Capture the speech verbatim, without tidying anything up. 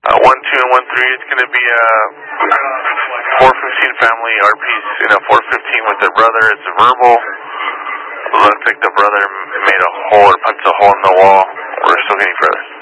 Uh, one two and one three. It's going to be a four fifteen family R Ps in a four fifteen with their brother. It's a verbal. Looks like the brother made a hole or punched a hole in the wall. We're still getting further.